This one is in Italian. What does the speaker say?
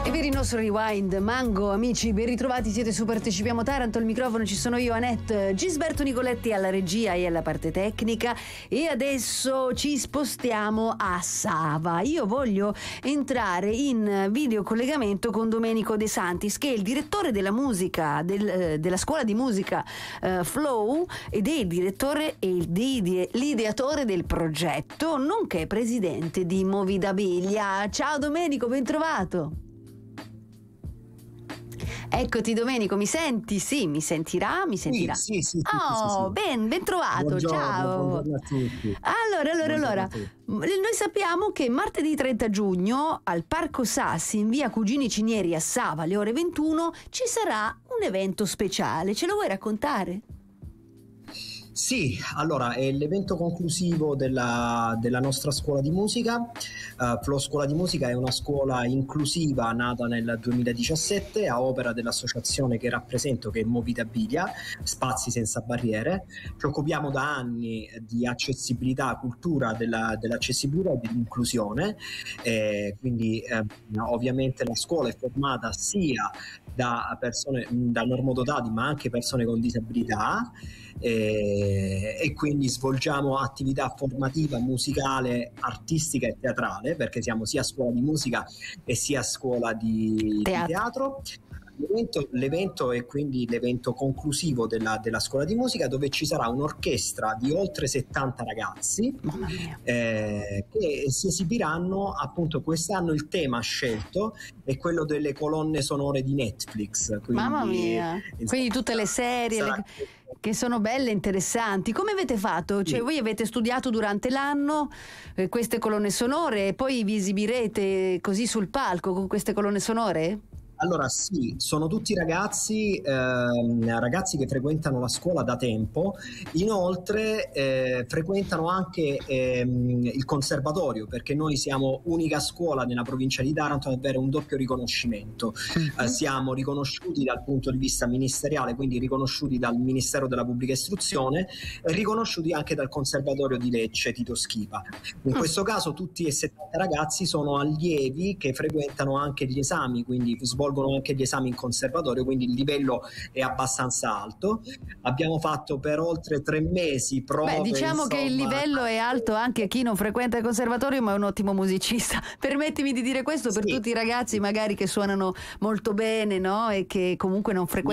E per il nostro rewind, Mango, amici, ben ritrovati, siete su Partecipiamo Taranto, al microfono ci sono io, Annette, Gisberto Nicoletti alla regia e alla parte tecnica, e adesso ci spostiamo a Sava. Io voglio entrare in video collegamento con Domenico De Santis, che è il direttore della musica, della scuola di musica Flow, ed è il direttore e l'ideatore del progetto, nonché presidente di Movidabilia. Ciao Domenico, ben trovato. Eccoti Domenico, mi senti? Sì, mi sentirà? Mi sentirà? Sì. Oh, ben trovato, buongiorno, ciao. buongiorno a tutti. Allora, noi sappiamo che martedì 30 giugno al Parco Sassi in via Cugini Cinieri a Sava alle ore 21 ci sarà un evento speciale, ce lo vuoi raccontare? Sì, allora è l'evento conclusivo della nostra scuola di musica. Flow Scuola di Musica è una scuola inclusiva nata nel 2017 a opera dell'associazione che rappresento, che è Movidabilia, Spazi Senza Barriere. Ci occupiamo da anni di accessibilità, cultura dell'accessibilità e dell'inclusione, quindi ovviamente la scuola è formata sia da persone, da normodotati, ma anche persone con disabilità, e quindi svolgiamo attività formativa, musicale, artistica e teatrale, perché siamo sia scuola di musica e sia scuola di teatro. L'evento è quindi l'evento conclusivo della scuola di musica, dove ci sarà un'orchestra di oltre 70 ragazzi che si esibiranno. Appunto quest'anno il tema scelto è quello delle colonne sonore di Netflix, quindi, mamma mia, quindi tutte le serie che sono belle e interessanti. Come avete fatto? Cioè, voi avete studiato durante l'anno queste colonne sonore e poi vi esibirete così sul palco con queste colonne sonore? Allora sì, sono tutti ragazzi che frequentano la scuola da tempo. Inoltre frequentano anche il conservatorio, perché noi siamo unica scuola nella provincia di Taranto ad avere un doppio riconoscimento. Siamo riconosciuti dal punto di vista ministeriale, quindi riconosciuti dal Ministero della Pubblica Istruzione, e riconosciuti anche dal Conservatorio di Lecce Tito Schipa. In questo caso tutti e 70 ragazzi sono allievi che frequentano anche gli esami, quindi svolgono anche gli esami in conservatorio, quindi il livello è abbastanza alto. Abbiamo fatto per oltre 3 mesi prove. Diciamo che il livello è alto anche a chi non frequenta il conservatorio ma è un ottimo musicista. Permettimi di dire questo per tutti i ragazzi magari che suonano molto bene, no? E che comunque non frequentano